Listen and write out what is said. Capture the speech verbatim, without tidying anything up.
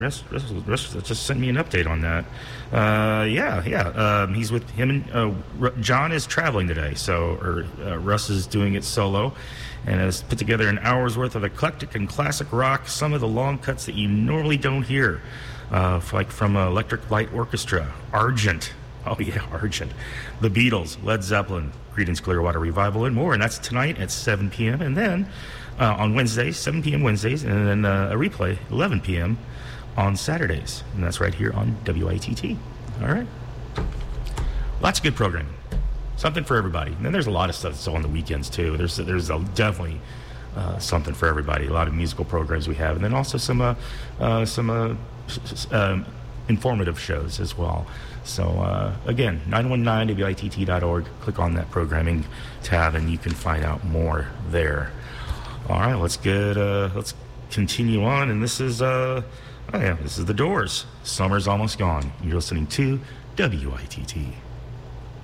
Russ, Russ, Russ just sent me an update on that. Uh, yeah, yeah. Um, he's with him and uh, R- John is traveling today, so or uh, Russ is doing it solo, and has put together an hour's worth of eclectic and classic rock. Some of the long cuts that you normally don't hear, uh, like from uh, Electric Light Orchestra, Argent. Oh yeah, Argent. The Beatles, Led Zeppelin, Creedence Clearwater Revival, and more. And that's tonight at seven p.m. And then uh, on Wednesdays, seven p.m. Wednesdays, and then uh, a replay eleven p.m. on Saturdays, and that's right here on W I T T. All right. Lots of good programming. Something for everybody. And then there's a lot of stuff that's on the weekends, too. There's there's a, definitely uh, something for everybody. A lot of musical programs we have. And then also some uh, uh, some uh, um, informative shows as well. So, uh, again, nine one nine W I T T dot org. Click on that programming tab, and you can find out more there. All right, let's get, uh, let's continue on. And this is... Uh, Oh, yeah, this is The Doors. Summer's almost gone. You're listening to W I T T.